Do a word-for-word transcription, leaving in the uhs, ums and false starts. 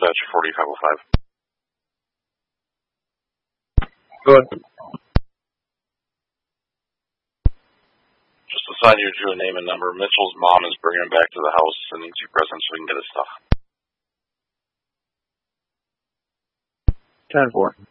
dispatch forty-five oh five. Go ahead. Just assign you to a name and number. Mitchell's mom is bringing him back to the house and needs you present so we can get his stuff. ten four.